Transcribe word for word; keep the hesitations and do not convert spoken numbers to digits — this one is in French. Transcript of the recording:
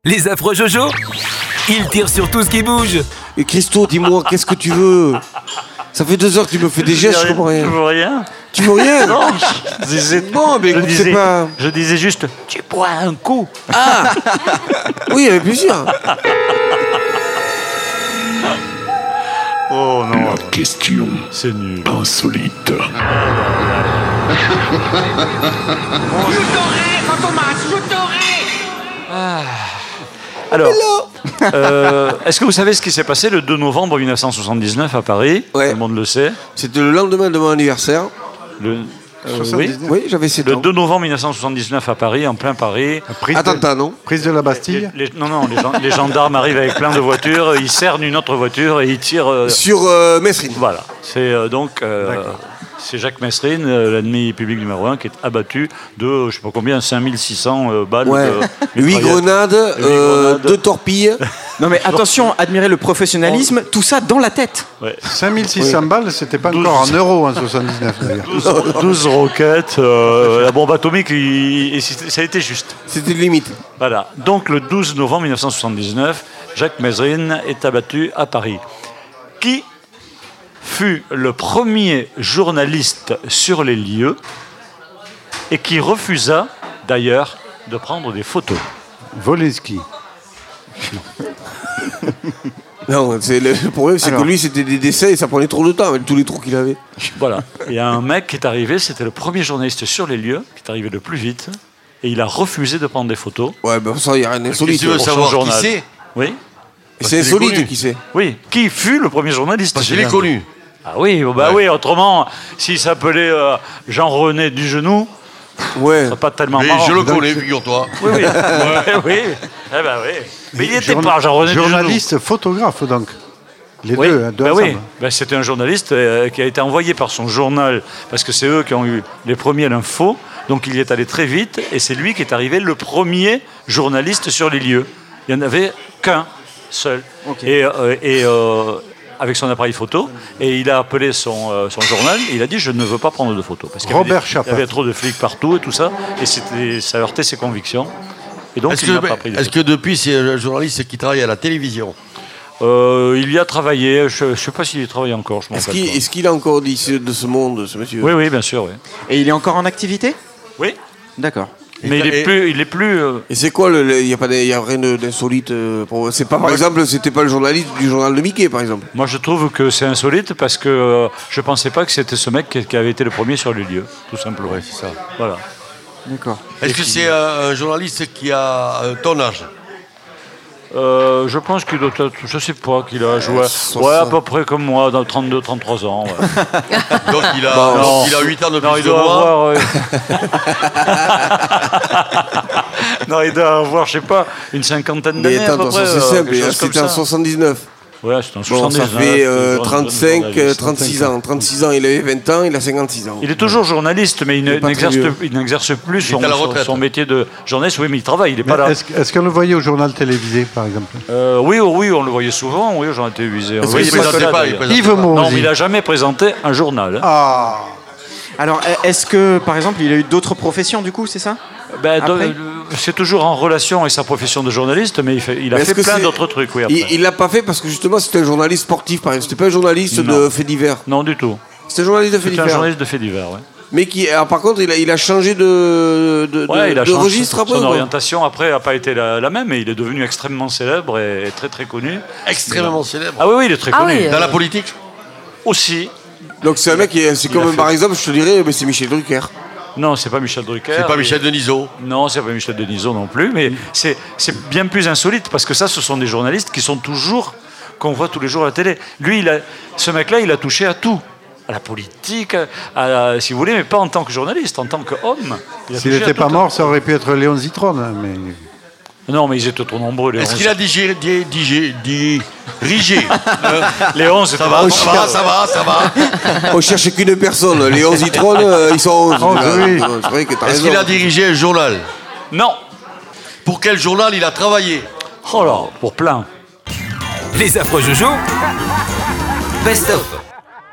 Les affreux Jojo, ils tirent sur tout ce qui bouge. Et Christo, dis-moi, qu'est-ce que tu veux? Ça fait deux heures que tu me fais des gestes, je comprends rien. Tu veux rien? Tu veux rien? Non, je disais, Bon, mais je écoute, disais, c'est pas... je disais juste, tu bois un coup. Ah oui, avec plaisir. Oh non, La question c'est nul. insolite. Je t'aurai, Fantomas, je t'aurai. Alors, euh, est-ce que vous savez ce qui s'est passé le deux novembre mille neuf cent soixante-dix-neuf à Paris? Ouais. Tout le monde le sait. C'était le lendemain de mon anniversaire. Le, euh, oui. Oui, j'avais sept Le ans. deux novembre mille neuf cent soixante-dix-neuf à Paris, en plein Paris. Prise de, Attentat, non? prise de la Bastille. Les- les- non, non, les, gen- les gendarmes arrivent avec plein de voitures, ils cernent une autre voiture et ils tirent. euh, Sur euh, Messrine. Voilà. C'est euh, donc. euh, c'est Jacques Messrine, euh, l'ennemi public numéro un, qui est abattu de, je sais pas combien, cinq mille six cents euh, balles. Ouais. de Huit mitraillettes. grenades, Huit euh, grenades. deux torpilles. Non mais attention, admirez le professionnalisme, tout ça dans la tête. Ouais. cinq mille six cents balles, c'était pas douze. encore en euros en soixante-dix-neuf d'ailleurs. douze, douze roquettes, euh, la bombe atomique, il- et c'est- ça a été juste. C'était limite. Voilà. Donc le douze novembre mille neuf cent soixante-dix-neuf, Jacques Messrine est abattu à Paris. Qui fut le premier journaliste sur les lieux et qui refusa d'ailleurs de prendre des photos? Voleski. Non, c'est le, le problème, c'est Alors. que lui, c'était des décès et ça prenait trop de temps avec tous les trous qu'il avait. Voilà. Il y a un mec qui est arrivé, c'était le premier journaliste sur les lieux, qui est arrivé le plus vite, et il a refusé de prendre des photos. Ouais, ben ça, il n'y a rien d'insolite. tu veux pour son savoir qui journal. c'est? Oui, C'est qu'il est insolite, connu. qui c'est? oui. Qui fut le premier journaliste? Parce qu'il j'ai est bien connu. dit. Ah oui, bah Ouais. oui, autrement, s'il s'appelait euh, Jean-René Dugenou, Ouais. ce serait pas tellement Mais marrant. je le connais, figure-toi. Oui, oui. oui. Eh ben oui. Mais il était Journa- pas Jean-René Dugenou. Journaliste, photographe donc. Les Oui, deux, hein, deux ben ensemble. oui. Ben, c'était un journaliste euh, qui a été envoyé par son journal, parce que c'est eux qui ont eu les premiers l'info, donc il y est allé très vite, et c'est lui qui est arrivé le premier journaliste sur les lieux. Il n'y en avait qu'un seul. Et, euh, et, euh, avec son appareil photo, et il a appelé son, euh, son journal, et il a dit « je ne veux pas prendre de photos ». Parce qu'il y avait Robert des- Chapin. Il y avait trop de flics partout et tout ça, et c'était- ça heurtait ses convictions. Et donc Est-ce il n'a que, pas pris de est-ce que depuis, c'est un journaliste qui travaille à la télévision? Euh, il y a travaillé, je ne sais pas s'il y travaille encore, je m'en Est-ce rappelle qu'il pas. est-ce qu'il a encore dit ce- de ce monde, ce monsieur? Oui, oui, bien sûr, oui. Et il est encore en activité? Oui, D'accord. mais il est et- plus... Il est plus euh, Et c'est quoi, le- le- il n'y a, pas de- il y a rien de- d'insolite euh, pour... C'est pas, par exemple, c'était pas le journaliste du journal de Mickey, par exemple. moi, je trouve que c'est insolite parce que euh, je ne pensais pas que c'était ce mec qui, qui avait été le premier sur les lieux, tout simplement. Ouais, c'est ça. Voilà. D'accord. Est-ce que c'est un, un journaliste qui a euh, ton âge? Euh, je pense qu'il doit être... Je sais pas qu'il a joué... soixante. Ouais, à peu près comme moi, dans trente-deux trente-trois ans. ouais. Donc il a, Bon, donc, non. il a huit ans de Non, plus il que doit moi. avoir... euh, non, il doit avoir, je sais pas, une cinquantaine Mais d'années à peu attends, près. c'est euh, simple, quelque chose comme c'était en ça. soixante-dix-neuf. Ouais, c'est un Bon, ça soixante-dix-neuf, fait euh, jeune- jeune trente-cinq, journaliste. euh, trente-six ans. trente-six ans, il avait vingt ans, il a cinquante-six ans. Il est toujours journaliste, mais il ne- Il est pas n'exerce très vieux. il n'exerce plus son, à la son- retraite. son métier de journaliste. Oui, mais il travaille, il n'est pas Mais là. Est-ce est-ce qu'on le voyait au journal télévisé, par exemple? Euh, oui, oh, oui, on le voyait souvent, oui, j'en ai télévisé. Est-ce Oui, que il c'est présentait pas- pas, il d'ailleurs. présentait Yves pas. Non, Mozy. mais il n'a jamais présenté un journal. hein. Ah. Alors, est-ce que, par exemple, il a eu d'autres professions, du coup, c'est ça? Ben, de- Après euh, c'est toujours en relation avec sa profession de journaliste, mais il, fait- il a Mais est-ce fait que plein c'est- d'autres trucs, oui, après. Il il l'a pas fait parce que justement, c'était un journaliste sportif, par exemple. C'était pas un journaliste Non. de faits divers. Non, du tout. C'était un journaliste de faits C'est un divers. journaliste de faits divers, ouais. Mais qui, alors, par contre, il a, il a changé de, de, Ouais, de- il a de changé registre après. son ou pas orientation après n'a pas été la, la même, mais il est devenu extrêmement célèbre et, et très très connu. Extrêmement célèbre. Ah oui, oui, il est très Ah connu. oui, euh, Dans la politique? Aussi. Donc c'est un mec qui est, c'est Il a comme fait- par exemple, je te dirais, mais c'est Michel Drucker. Non, c'est pas Michel Drucker. C'est pas Michel Denisot. Non, c'est pas Michel Denisot non plus, mais c'est c'est bien plus insolite parce que ça, ce sont des journalistes qui sont toujours, qu'on voit tous les jours à la télé. Lui, il a, ce mec-là, il a touché à tout. À la politique, à la- si vous voulez, mais pas en tant que journaliste, en tant qu'homme. Il a S'il touché à n'était pas tout. mort, ça aurait pu être Léon Zitrone. hein, Mais... Non, mais ils étaient trop nombreux, les Est-ce onze. qu'il a digéré, di- digé- di- dirigé euh, Les onze, c'était Ça va, ça va, ça va, ça va. On cherche qu'une personne. Les onze Zitrone, euh, ils sont onze. onze, oui. C'est vrai que t'as Est-ce raison. qu'il a dirigé un journal? Non. Pour quel journal il a travaillé? Oh là, pour plein. Les affreux Jojo, best of.